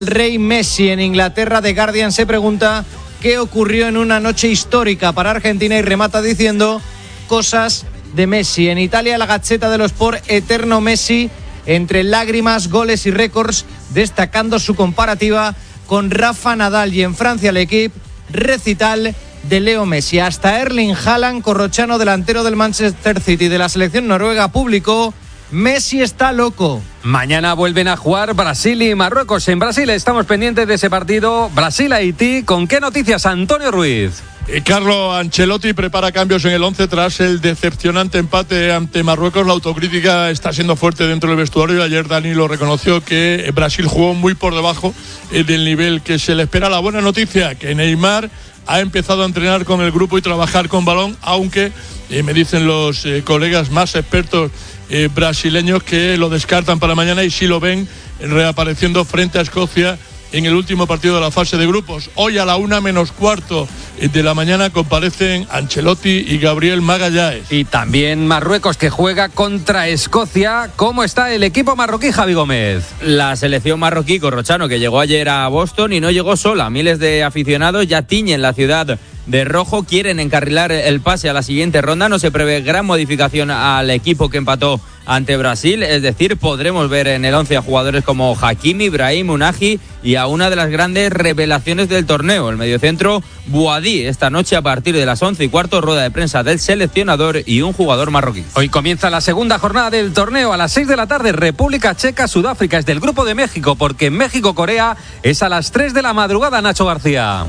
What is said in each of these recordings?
Rey Messi. En Inglaterra, The Guardian se pregunta qué ocurrió en una noche histórica para Argentina y remata diciendo cosas de Messi. En Italia, la Gazzetta dello Sport, eterno Messi, entre lágrimas, goles y récords, destacando su comparativa con Rafa Nadal. Y en Francia, L'Equipe, recital de Leo Messi. Hasta Erling Haaland, corrochano delantero del Manchester City de la selección noruega, publicó: Messi está loco. Mañana vuelven a jugar Brasil y Marruecos. En Brasil estamos pendientes de ese partido. Brasil-Haití. ¿Con qué noticias, Antonio Ruiz? Carlo Ancelotti prepara cambios en el 11 tras el decepcionante empate ante Marruecos. La autocrítica está siendo fuerte dentro del vestuario. Ayer Dani lo reconoció, que Brasil jugó muy por debajo del nivel que se le espera. La buena noticia, que Neymar ha empezado a entrenar con el grupo y trabajar con balón, aunque me dicen los colegas más expertos brasileños que lo descartan para mañana y sí lo ven reapareciendo frente a Escocia en el último partido de la fase de grupos. Hoy a la 1:15 de la mañana comparecen Ancelotti y Gabriel Magallanes. Y también Marruecos, que juega contra Escocia. ¿Cómo está el equipo marroquí, Javi Gómez? La selección marroquí, corrochano, que llegó ayer a Boston y no llegó sola. Miles de aficionados ya tiñen la ciudad de rojo, quieren encarrilar el pase a la siguiente ronda. No se prevé gran modificación al equipo que empató ante Brasil, es decir, podremos ver en el 11 a jugadores como Hakimi, Brahim, Unagi y a una de las grandes revelaciones del torneo, el mediocentro Boadí. Esta noche a partir de las 11:15, rueda de prensa del seleccionador y un jugador marroquí. Hoy comienza la segunda jornada del torneo a las 6 de la tarde. República Checa, Sudáfrica. Es del grupo de México, porque México-Corea es a las 3 de la madrugada, Nacho García.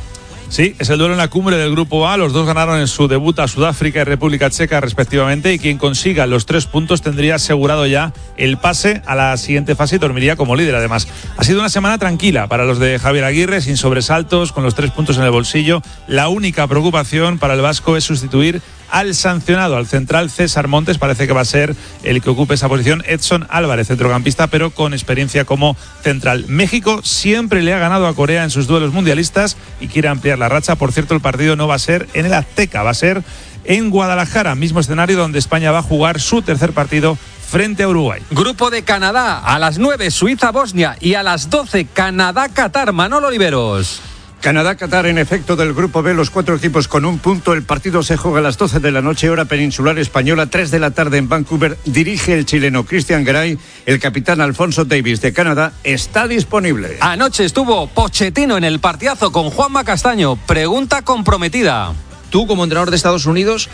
Sí, es el duelo en la cumbre del Grupo A. Los dos ganaron en su debut a Sudáfrica y República Checa respectivamente, y quien consiga los 3 puntos tendría asegurado ya el pase a la siguiente fase y dormiría como líder. Además, ha sido una semana tranquila para los de Javier Aguirre, sin sobresaltos, con los 3 puntos en el bolsillo. La única preocupación para el vasco es sustituir al sancionado, al central César Montes. Parece que va a ser el que ocupe esa posición Edson Álvarez, centrocampista, pero con experiencia como central. México siempre le ha ganado a Corea en sus duelos mundialistas y quiere ampliar la racha. Por cierto, el partido no va a ser en el Azteca, va a ser en Guadalajara, mismo escenario donde España va a jugar su tercer partido frente a Uruguay. Grupo de Canadá, a las 9 Suiza-Bosnia y a las 12 Canadá-Qatar. Manolo Oliveros. Canadá-Qatar, en efecto, del Grupo B, los 4 equipos con 1 punto. El partido se juega a las 12 de la noche, hora peninsular española, 3 de la tarde en Vancouver. Dirige el chileno Cristian Garay. El capitán Alfonso Davis de Canadá está disponible. Anoche estuvo Pochettino en el partidazo con Juanma Castaño. Pregunta comprometida. Tú, como entrenador de Estados Unidos,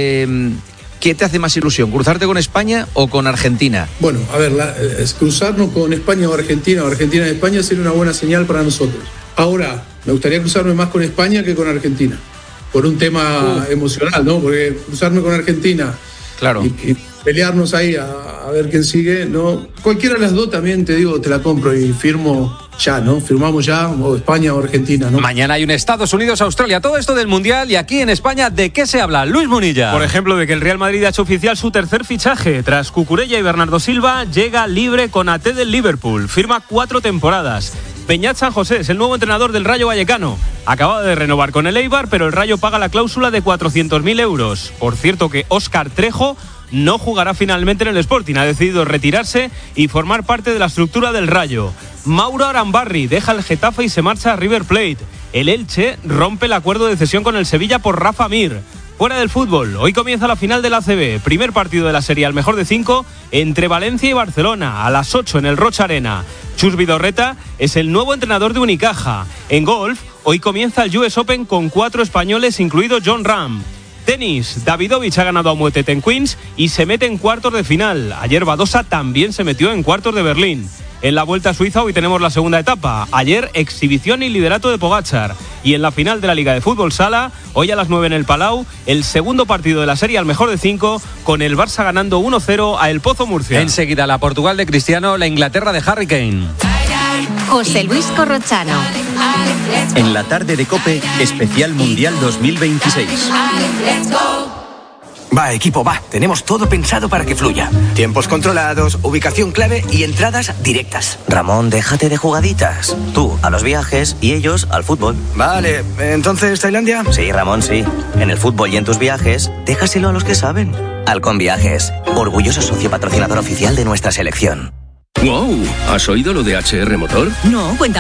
¿qué te hace más ilusión? ¿Cruzarte con España o con Argentina? Bueno, a ver, es cruzarnos con España o Argentina y España sería una buena señal para nosotros. Ahora, me gustaría cruzarme más con España que con Argentina, por un tema emocional, ¿no? Porque cruzarme con Argentina, claro, y pelearnos ahí a ver quién sigue, ¿no? Cualquiera de las dos también, te digo, te la compro y firmo ya, ¿no? Firmamos ya, o España o Argentina, ¿no? Mañana hay un Estados Unidos-Australia. Todo esto del Mundial, y aquí en España, ¿de qué se habla? Luis Munilla. Por ejemplo, de que el Real Madrid ha hecho oficial su tercer fichaje. Tras Cucurella y Bernardo Silva, llega libre con AT del Liverpool. Firma 4 temporadas. Peñat San José es el nuevo entrenador del Rayo Vallecano. Acaba de renovar con el Eibar, pero el Rayo paga la cláusula de 400.000 euros. Por cierto que Óscar Trejo no jugará finalmente en el Sporting. Ha decidido retirarse y formar parte de la estructura del Rayo. Mauro Arambarri deja el Getafe y se marcha a River Plate. El Elche rompe el acuerdo de cesión con el Sevilla por Rafa Mir. Fuera del fútbol, hoy comienza la final del ACB. Primer partido de la serie al mejor de 5 entre Valencia y Barcelona, a las 8 en el Rocha Arena. Chus Vidorreta es el nuevo entrenador de Unicaja. En golf, hoy comienza el US Open con 4 españoles, incluido John Ram. Tenis, Davidovich ha ganado a Muetet en Queens y se mete en cuartos de final. Ayer Badosa también se metió en cuartos de Berlín. En la Vuelta a Suiza hoy tenemos la segunda etapa. Ayer exhibición y liderato de Pogačar. Y en la final de la Liga de Fútbol Sala, hoy a las 9 en el Palau, el segundo partido de la serie al mejor de 5, con el Barça ganando 1-0 a El Pozo Murcia. Enseguida la Portugal de Cristiano, la Inglaterra de Harry Kane. José Luis Corrochano. En la tarde de COPE, especial Mundial 2026. Va, equipo, va. Tenemos todo pensado para que fluya. Tiempos controlados, ubicación clave y entradas directas. Ramón, déjate de jugaditas. Tú a los viajes y ellos al fútbol. Vale, ¿entonces Tailandia? Sí, Ramón, sí. En el fútbol y en tus viajes, déjaselo a los que saben. Halcón Viajes, orgulloso socio patrocinador oficial de nuestra selección. ¡Wow! ¿Has oído lo de HR Motor? No, cuenta.